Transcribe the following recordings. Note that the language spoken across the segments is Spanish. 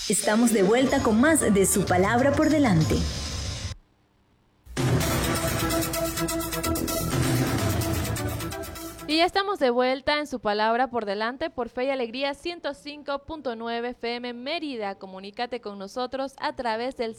Estamos de vuelta con más de Su Palabra por Delante. Y ya estamos de vuelta en Su Palabra por Delante por Fe y Alegría 105.9 FM Mérida. Comunícate con nosotros a través del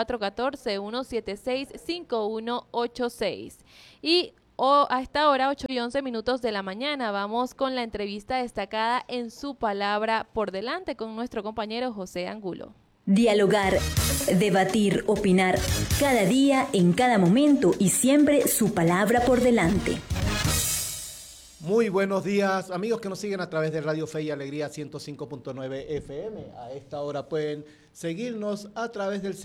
0414-176-5186. Y a esta hora, 8:11 de la mañana, vamos con la entrevista destacada en Su Palabra por Delante con nuestro compañero José Angulo. Dialogar, debatir, opinar, cada día, en cada momento y siempre Su Palabra por Delante. Muy buenos días, amigos que nos siguen a través de Radio Fe y Alegría 105.9 FM. A esta hora pueden seguirnos a través del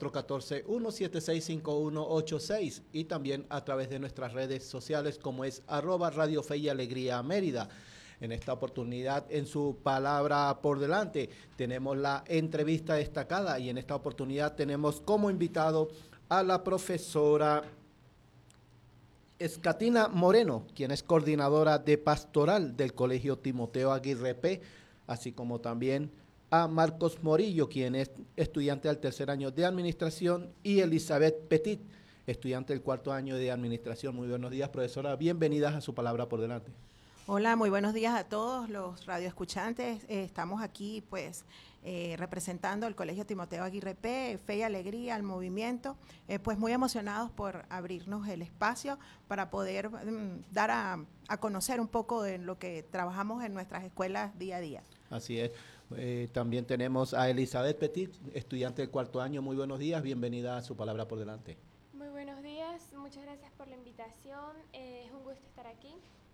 0414-176-5186 y también a través de nuestras redes sociales como es @Radio Fe y Alegría Mérida. En esta oportunidad, en Su Palabra por Delante, tenemos la entrevista destacada y en esta oportunidad tenemos como invitado a la profesora Escatina Moreno, quien es coordinadora de pastoral del Colegio Timoteo Aguirre P., así como también a Marcos Morillo, quien es estudiante del tercer año de administración, y Elizabeth Petit, estudiante del cuarto año de administración. Muy buenos días, profesora. Bienvenidas a Su Palabra por Delante. Hola, muy buenos días a todos los radioescuchantes. Estamos aquí representando el Colegio Timoteo Aguirre P., Fe y Alegría, al movimiento, pues muy emocionados por abrirnos el espacio para poder dar a conocer un poco de lo que trabajamos en nuestras escuelas día a día. Así es. También tenemos a Elizabeth Petit, estudiante del cuarto año. Muy buenos días, bienvenida a Su Palabra por Delante. Muy buenos días, muchas gracias por la invitación, es un gusto estar aquí.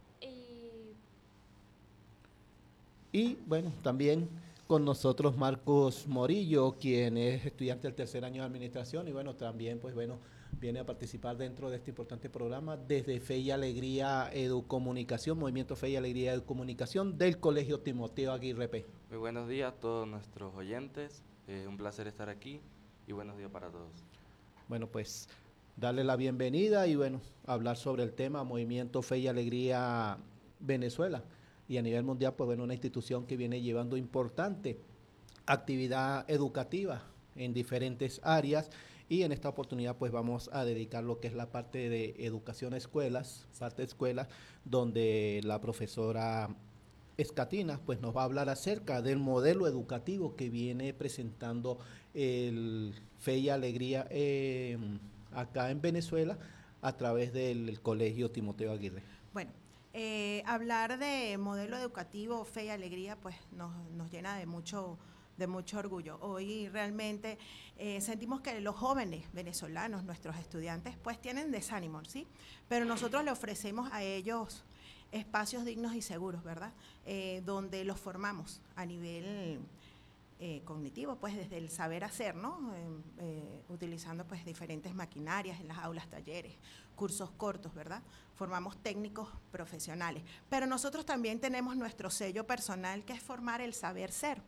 Y bueno, también con nosotros Marcos Morillo, quien es estudiante del tercer año de administración y bueno, también pues bueno, viene a participar dentro de este importante programa desde Fe y Alegría Educomunicación, Movimiento Fe y Alegría Educomunicación del Colegio Timoteo Aguirre P. Muy buenos días a todos nuestros oyentes, un placer estar aquí y buenos días para todos. Bueno, pues darle la bienvenida y bueno, hablar sobre el tema Movimiento Fe y Alegría Venezuela. Y a nivel mundial, pues bueno, una institución que viene llevando importante actividad educativa en diferentes áreas y en esta oportunidad pues vamos a dedicar lo que es la parte de educación a escuelas, parte de escuelas, donde la profesora Escatina pues nos va a hablar acerca del modelo educativo que viene presentando el Fe y Alegría acá en Venezuela a través del Colegio Timoteo Aguirre. Bueno, hablar de modelo educativo, Fe y Alegría, pues nos llena de mucho orgullo. Hoy realmente sentimos que los jóvenes venezolanos, nuestros estudiantes, pues tienen desánimo, ¿sí? Pero nosotros le ofrecemos a ellos espacios dignos y seguros, ¿verdad? Donde los formamos a nivel cognitivo, pues desde el saber hacer, ¿no? Utilizando pues diferentes maquinarias en las aulas, talleres, cursos cortos, ¿verdad? Formamos técnicos profesionales, pero nosotros también tenemos nuestro sello personal que es formar el saber ser,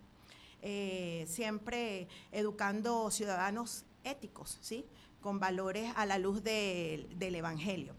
siempre educando ciudadanos éticos, ¿sí? Con valores a la luz del Evangelio,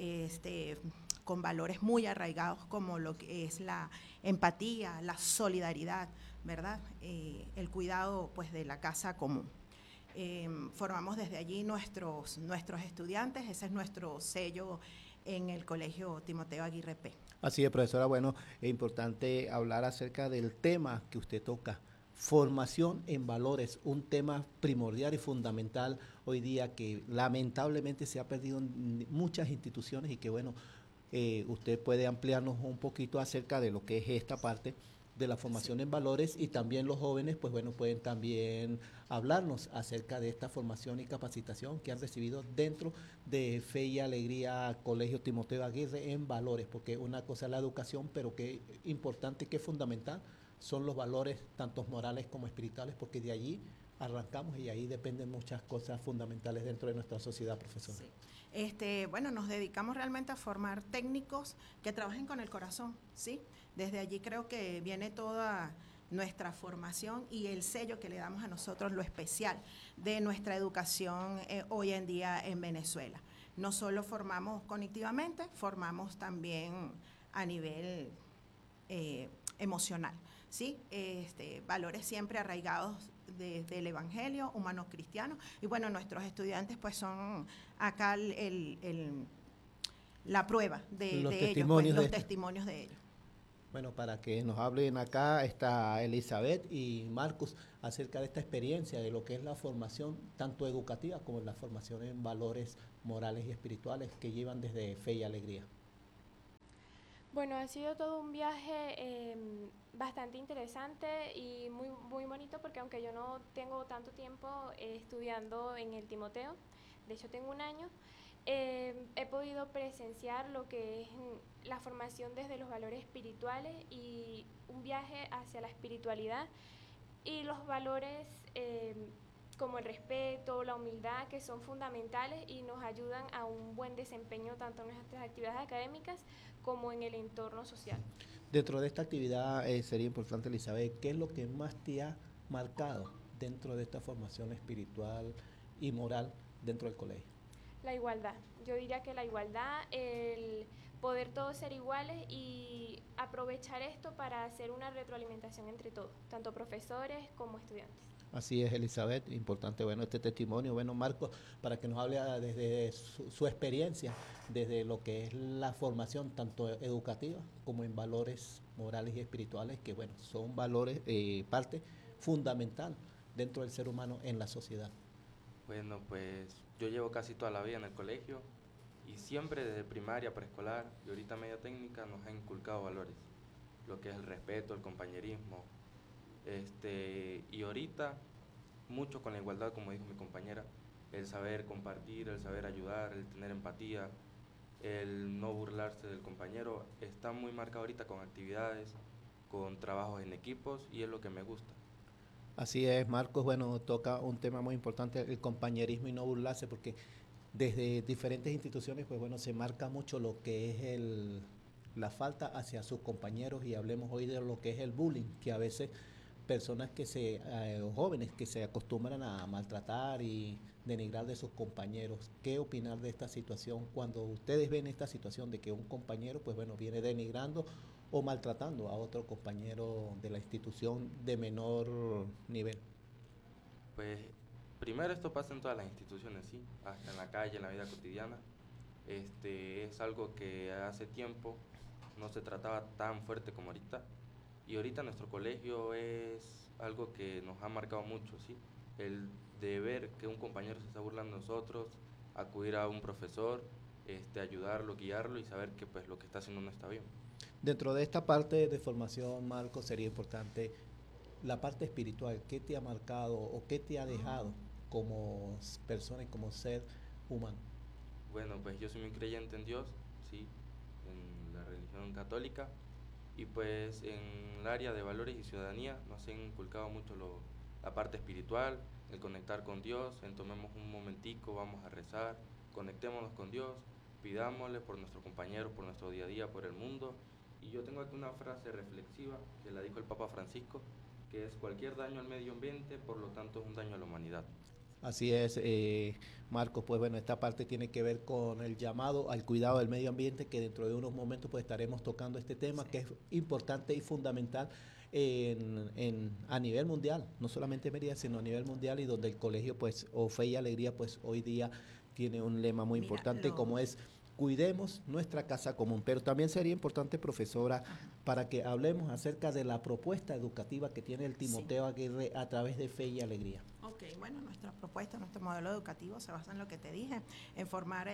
con valores muy arraigados como lo que es la empatía, la solidaridad, ¿verdad? El cuidado pues de la casa común. Formamos desde allí nuestros estudiantes, ese es nuestro sello en el Colegio Timoteo Aguirre P. Así es, profesora, bueno, es importante hablar acerca del tema que usted toca, formación en valores, un tema primordial y fundamental hoy día que lamentablemente se ha perdido en muchas instituciones y que bueno, usted puede ampliarnos un poquito acerca de lo que es esta parte de la formación en valores y también los jóvenes, pues bueno, pueden también hablarnos acerca de esta formación y capacitación que han recibido dentro de Fe y Alegría Colegio Timoteo Aguirre en valores, porque una cosa es la educación, pero que importante y que fundamental son los valores, tanto morales como espirituales, porque de allí arrancamos y ahí dependen muchas cosas fundamentales dentro de nuestra sociedad, profesora. Sí. Bueno, nos dedicamos realmente a formar técnicos que trabajen con el corazón, ¿sí? Desde allí creo que viene toda nuestra formación y el sello que le damos a nosotros, lo especial de nuestra educación hoy en día en Venezuela. No solo formamos cognitivamente, formamos también a nivel emocional, ¿sí? Valores siempre arraigados del Evangelio, humanos cristianos. Y bueno, nuestros estudiantes pues son acá la prueba de ellos, pues, los testimonios de ellos. Bueno, para que nos hablen acá está Elizabeth y Marcos acerca de esta experiencia de lo que es la formación tanto educativa como la formación en valores morales y espirituales que llevan desde Fe y Alegría. Bueno, ha sido todo un viaje bastante interesante y muy, muy bonito, porque aunque yo no tengo tanto tiempo estudiando en el Timoteo, de hecho tengo un año, he podido presenciar lo que es la formación desde los valores espirituales y un viaje hacia la espiritualidad y los valores como el respeto, la humildad, que son fundamentales y nos ayudan a un buen desempeño tanto en nuestras actividades académicas como en el entorno social. Dentro de esta actividad sería importante, Elizabeth, ¿qué es lo que más te ha marcado dentro de esta formación espiritual y moral dentro del colegio? La igualdad. Yo diría que la igualdad, el poder todos ser iguales y aprovechar esto para hacer una retroalimentación entre todos, tanto profesores como estudiantes. Así es, Elizabeth, importante, bueno, este testimonio. Bueno, Marcos, para que nos hable desde su experiencia, desde lo que es la formación tanto educativa como en valores morales y espirituales, que bueno, son valores, parte fundamental dentro del ser humano en la sociedad. Bueno, pues yo llevo casi toda la vida en el colegio y siempre desde primaria, preescolar y ahorita media técnica nos han inculcado valores, lo que es el respeto, el compañerismo, y ahorita mucho con la igualdad, como dijo mi compañera, el saber compartir, el saber ayudar, el tener empatía, el no burlarse del compañero, está muy marcado ahorita con actividades, con trabajos en equipos y es lo que me gusta. Así es, Marcos, bueno, toca un tema muy importante, el compañerismo y no burlarse, porque desde diferentes instituciones, pues bueno, se marca mucho lo que es la falta hacia sus compañeros, y hablemos hoy de lo que es el bullying, que a veces personas jóvenes que se acostumbran a maltratar y denigrar de sus compañeros. ¿Qué opinar de esta situación cuando ustedes ven esta situación de que un compañero, pues bueno, viene denigrando o maltratando a otro compañero de la institución de menor nivel? Pues primero esto pasa en todas las instituciones, sí, hasta en la calle, en la vida cotidiana. Es algo que hace tiempo no se trataba tan fuerte como ahorita. Y ahorita nuestro colegio es algo que nos ha marcado mucho, ¿sí? El de ver que un compañero se está burlando de nosotros, acudir a un profesor, ayudarlo, guiarlo y saber que pues lo que está haciendo no está bien. Dentro de esta parte de formación, Marcos, sería importante la parte espiritual. ¿Qué te ha marcado o qué te ha dejado como persona y como ser humano? Bueno, pues yo soy muy creyente en Dios, ¿sí? En la religión católica. Y pues en el área de valores y ciudadanía nos han inculcado mucho la parte espiritual, el conectar con Dios, tomemos un momentico, vamos a rezar, conectémonos con Dios, pidámosle por nuestro compañero, por nuestro día a día, por el mundo. Y yo tengo aquí una frase reflexiva que la dijo el Papa Francisco, que es: cualquier daño al medio ambiente, por lo tanto, es un daño a la humanidad. Así es, Marcos, pues bueno, esta parte tiene que ver con el llamado al cuidado del medio ambiente, que dentro de unos momentos pues estaremos tocando este tema, que es importante y fundamental a nivel mundial, no solamente en Mérida, sino a nivel mundial, y donde el colegio, pues, o Fe y Alegría, pues hoy día tiene un lema muy importante, como es: cuidemos nuestra casa común. Pero también sería importante, profesora, para que hablemos acerca de la propuesta educativa que tiene el Timoteo Aguirre a través de Fe y Alegría. Ok, bueno, nuestra propuesta, nuestro modelo educativo se basa en lo que te dije, en formar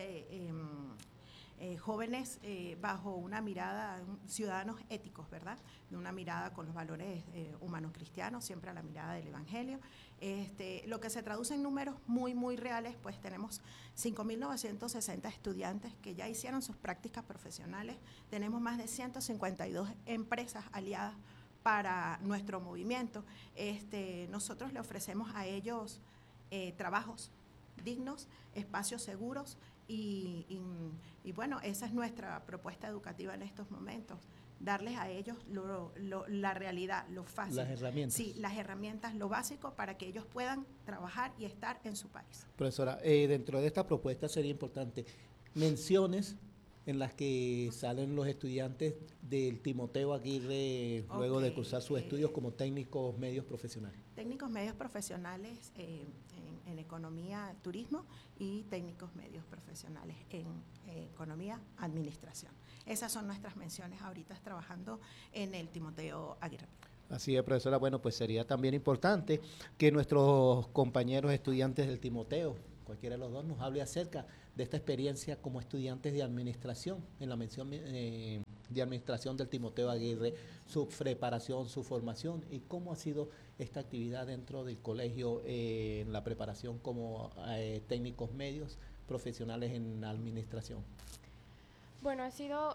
jóvenes bajo una mirada, ciudadanos éticos, ¿verdad? De una mirada con los valores humanos cristianos, siempre a la mirada del Evangelio. Lo que se traduce en números muy, muy reales, pues tenemos 5.960 estudiantes que ya hicieron sus prácticas profesionales, tenemos más de 152 empresas aliadas para nuestro movimiento. Nosotros le ofrecemos a ellos trabajos dignos, espacios seguros y bueno, esa es nuestra propuesta educativa en estos momentos, darles a ellos la realidad, lo fácil. Las herramientas. Sí, las herramientas, lo básico para que ellos puedan trabajar y estar en su país. Profesora, dentro de esta propuesta sería importante menciones en las que salen los estudiantes del Timoteo Aguirre luego de cursar sus estudios como técnicos medios profesionales. Técnicos medios profesionales en economía, turismo y técnicos medios profesionales en economía, administración. Esas son nuestras menciones ahorita trabajando en el Timoteo Aguirre. Así es, profesora. Bueno, pues sería también importante que nuestros compañeros estudiantes del Timoteo, cualquiera de los dos, nos hable acerca de esta experiencia como estudiantes de administración, en la mención de administración del Timoteo Aguirre, su preparación, su formación y cómo ha sido esta actividad dentro del colegio en la preparación como técnicos medios profesionales en administración. Bueno, ha sido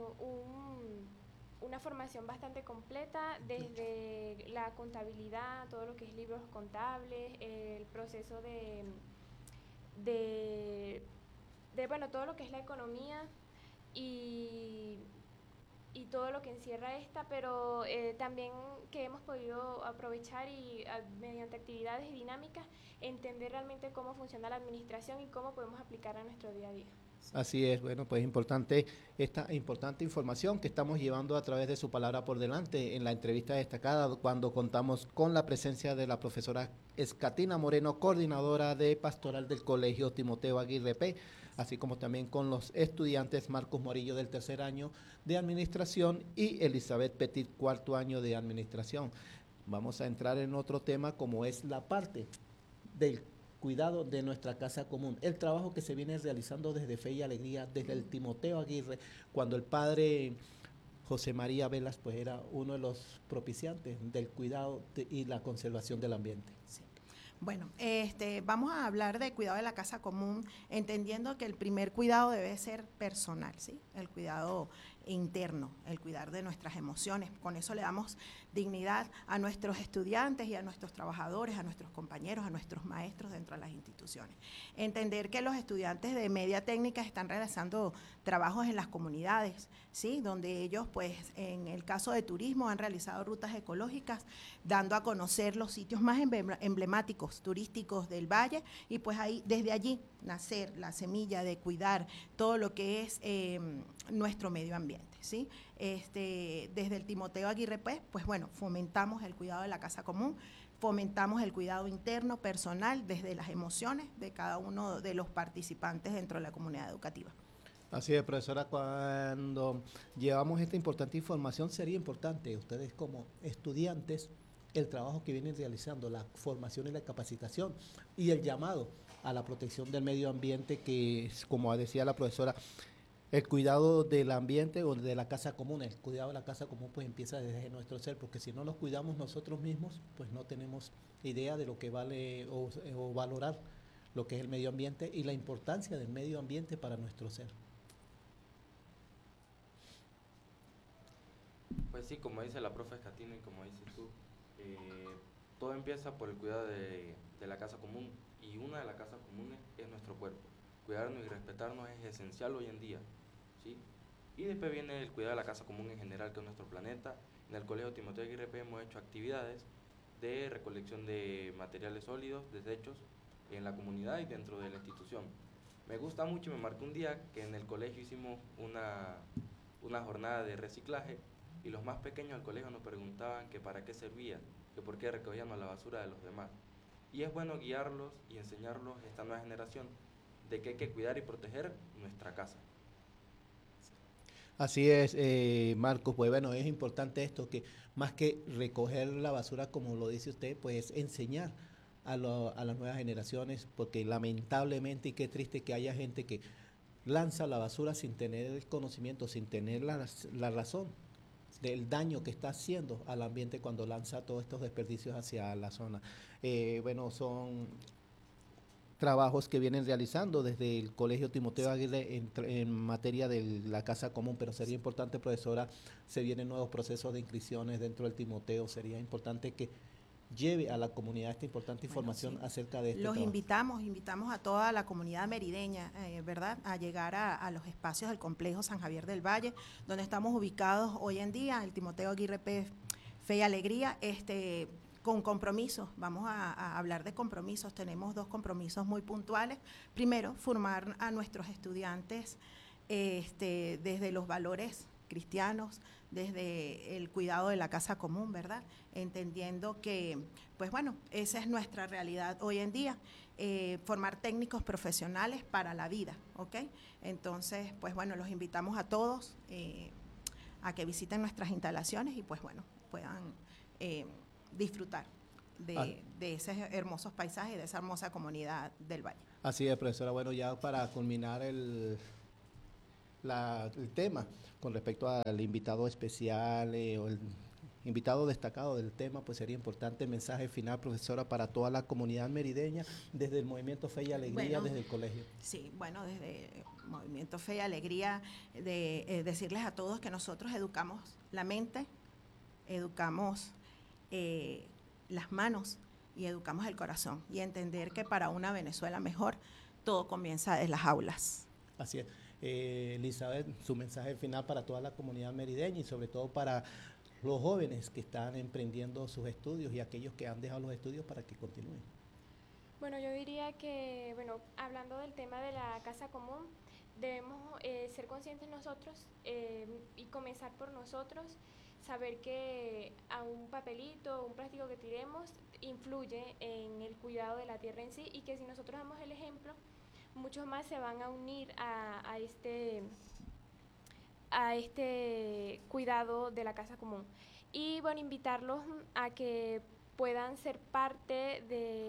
una formación bastante completa, desde la contabilidad, todo lo que es libros contables, el proceso bueno, todo lo que es la economía y todo lo que encierra esta, pero también que hemos podido aprovechar y mediante actividades y dinámicas entender realmente cómo funciona la administración y cómo podemos aplicar a nuestro día a día. Así es, bueno, pues importante esta importante información que estamos llevando a través de su palabra por delante en la entrevista destacada cuando contamos con la presencia de la profesora Escatina Moreno, coordinadora de pastoral del Colegio Timoteo Aguirre P., así como también con los estudiantes Marcos Morillo del tercer año de administración y Elizabeth Petit, cuarto año de administración. Vamos a entrar en otro tema como es la parte del cuidado de nuestra casa común, el trabajo que se viene realizando desde Fe y Alegría, desde el Timoteo Aguirre, cuando el padre José María Velas pues era uno de los propiciantes del cuidado y la conservación del ambiente. Sí. Bueno, vamos a hablar de cuidado de la casa común, entendiendo que el primer cuidado debe ser personal, ¿sí? El cuidado interno, el cuidar de nuestras emociones. Con eso le damos dignidad a nuestros estudiantes y a nuestros trabajadores, a nuestros compañeros, a nuestros maestros dentro de las instituciones. Entender que los estudiantes de media técnica están realizando trabajos en las comunidades, ¿sí? Donde ellos, pues, en el caso de turismo, han realizado rutas ecológicas, dando a conocer los sitios más emblemáticos turísticos del valle, y pues ahí, desde allí nacer la semilla de cuidar todo lo que es nuestro medio ambiente, ¿sí? Desde el Timoteo Aguirre, pues bueno, fomentamos el cuidado de la casa común, fomentamos el cuidado interno, personal, desde las emociones de cada uno de los participantes dentro de la comunidad educativa. Así es, profesora, cuando llevamos esta importante información, sería importante ustedes como estudiantes, el trabajo que vienen realizando, la formación y la capacitación y el llamado a la protección del medio ambiente, que es, como decía la profesora, el cuidado del ambiente o de la casa común. El cuidado de la casa común pues empieza desde nuestro ser, porque si no nos cuidamos nosotros mismos, pues no tenemos idea de lo que vale o valorar lo que es el medio ambiente y la importancia del medio ambiente para nuestro ser. Pues sí, como dice la profe Escatina y como dices tú, todo empieza por el cuidado de la casa común, y una de las casas comunes es nuestro cuerpo. Cuidarnos y respetarnos es esencial hoy en día, ¿sí? Y después viene el cuidado de la casa común en general, que es nuestro planeta. En el Colegio Timoteo Aguirre P hemos hecho actividades de recolección de materiales sólidos, desechos, en la comunidad y dentro de la institución. Me gusta mucho y me marcó un día que en el colegio hicimos una jornada de reciclaje, y los más pequeños del colegio nos preguntaban que para qué servía, que por qué recogíamos la basura de los demás. Y es bueno guiarlos y enseñarlos a esta nueva generación de que hay que cuidar y proteger nuestra casa. Así es, Marcos, pues bueno, es importante esto, que más que recoger la basura, como lo dice usted, pues enseñar a las nuevas generaciones, porque lamentablemente, y qué triste que haya gente que lanza la basura sin tener el conocimiento, sin tener la razón del daño que está haciendo al ambiente cuando lanza todos estos desperdicios hacia la zona. Bueno, son trabajos que vienen realizando desde el Colegio Timoteo Aguirre en materia de la casa común, pero sería importante, profesora, se vienen nuevos procesos de inscripciones dentro del Timoteo, sería importante que lleve a la comunidad esta importante información acerca de este Los trabajo. invitamos a toda la comunidad merideña, ¿verdad?, a llegar a los espacios del complejo San Javier del Valle, donde estamos ubicados hoy en día, el Timoteo Aguirre P. Fe y Alegría, con compromisos. Vamos a hablar de compromisos. Tenemos 2 compromisos muy puntuales. Primero, formar a nuestros estudiantes desde los valores cristianos, desde el cuidado de la casa común, ¿verdad? Entendiendo que, pues bueno, esa es nuestra realidad hoy en día, formar técnicos profesionales para la vida, ¿ok? Entonces, pues bueno, los invitamos a todos a que visiten nuestras instalaciones y pues bueno, puedan disfrutar de esos hermosos paisajes, de esa hermosa comunidad del Valle. Así es, profesora. Bueno, ya para culminar el tema, con respecto al invitado especial o el invitado destacado del tema, pues sería importante el mensaje final, profesora, para toda la comunidad merideña, desde el Movimiento Fe y Alegría, desde el colegio. Sí, bueno, desde el Movimiento Fe y Alegría, decirles a todos que nosotros educamos la mente, educamos las manos y educamos el corazón, y entender que para una Venezuela mejor, todo comienza desde las aulas. Así es. Elizabeth, su mensaje final para toda la comunidad merideña y sobre todo para los jóvenes que están emprendiendo sus estudios y aquellos que han dejado los estudios para que continúen. Bueno, yo diría que, bueno, hablando del tema de la casa común, debemos ser conscientes nosotros y comenzar por nosotros, saber que a un papelito, un plástico que tiremos, influye en el cuidado de la tierra en sí, y que si nosotros damos el ejemplo, muchos más se van a unir a este cuidado de la casa común. Y bueno, invitarlos a que puedan ser parte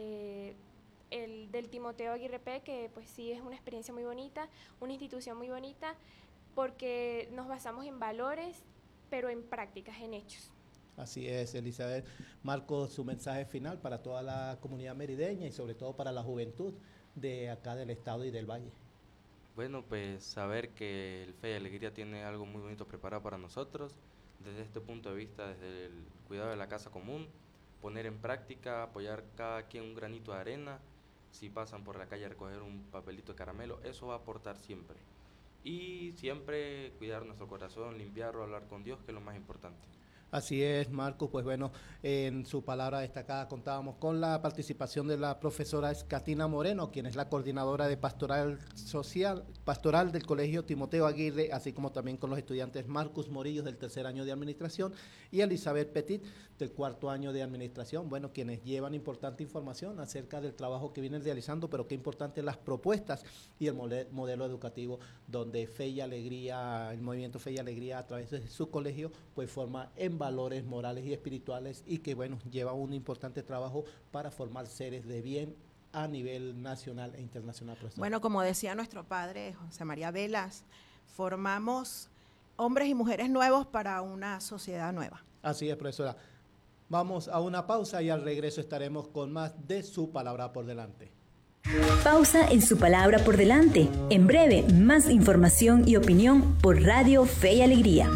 del Timoteo Aguirre P, que pues sí es una experiencia muy bonita, una institución muy bonita, porque nos basamos en valores, pero en prácticas, en hechos. Así es, Elizabeth. Marcos, su mensaje final para toda la comunidad merideña y sobre todo para la juventud de acá del estado y del valle. Bueno, pues saber que el Fe y Alegría tiene algo muy bonito preparado para nosotros, desde este punto de vista, desde el cuidado de la casa común, poner en práctica, apoyar cada quien un granito de arena, si pasan por la calle a recoger un papelito de caramelo, eso va a aportar siempre. Y siempre cuidar nuestro corazón, limpiarlo, hablar con Dios, que es lo más importante. Así es, Marcos. Pues bueno, en su palabra destacada contábamos con la participación de la profesora Escatina Moreno, quien es la coordinadora de pastoral del Colegio Timoteo Aguirre, así como también con los estudiantes Marcus Morillos del tercer año de administración y Elizabeth Petit del cuarto año de administración. Bueno, quienes llevan importante información acerca del trabajo que vienen realizando, pero qué importante las propuestas y el modelo educativo donde Fe y Alegría, el movimiento Fe y Alegría a través de su colegio, pues forma en valores morales y espirituales y que bueno, lleva un importante trabajo para formar seres de bien a nivel nacional e internacional. Profesor. Bueno, como decía nuestro padre José María Velas, formamos hombres y mujeres nuevos para una sociedad nueva. Así es, profesora. Vamos a una pausa y al regreso estaremos con más de Su Palabra por Delante. Pausa en Su Palabra por Delante. En breve, más información y opinión por Radio Fe y Alegría.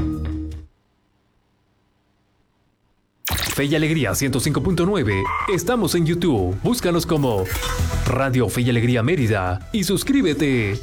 Fe y Alegría 105.9. Estamos en YouTube. Búscanos como Radio Fe y Alegría Mérida y suscríbete.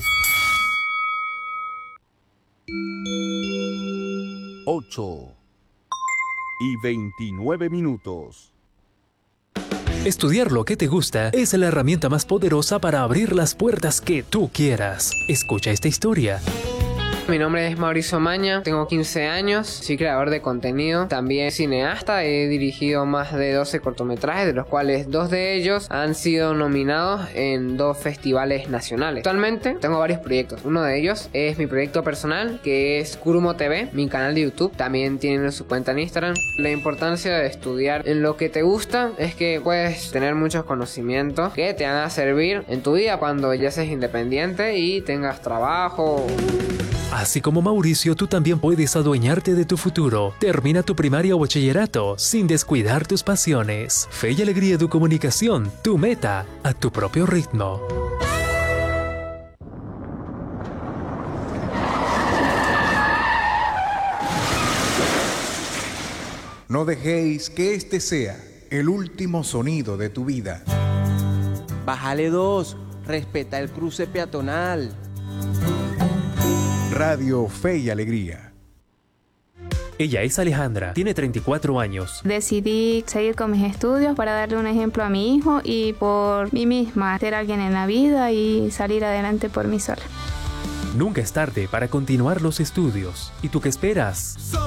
8:29. Estudiar lo que te gusta es la herramienta más poderosa para abrir las puertas que tú quieras. Escucha esta historia. Mi nombre es Mauricio Maña, tengo 15 años, soy creador de contenido, también cineasta, he dirigido más de 12 cortometrajes, de los cuales 2 de ellos han sido nominados en 2 festivales nacionales. Actualmente tengo varios proyectos, uno de ellos es mi proyecto personal, que es Kurumo TV, mi canal de YouTube, también tienen su cuenta en Instagram. La importancia de estudiar en lo que te gusta es que puedes tener muchos conocimientos que te van a servir en tu vida cuando ya seas independiente y tengas trabajo. Así como Mauricio, tú también puedes adueñarte de tu futuro. Termina tu primaria o bachillerato sin descuidar tus pasiones. Fe y Alegría Educomunicación, tu meta a tu propio ritmo. No dejéis que este sea el último sonido de tu vida. Bájale 2, respeta el cruce peatonal. Radio Fe y Alegría. Ella es Alejandra, tiene 34 años. Decidí seguir con mis estudios para darle un ejemplo a mi hijo y por mí misma, ser alguien en la vida y salir adelante por mí sola. Nunca es tarde para continuar los estudios. ¿Y tú qué esperas?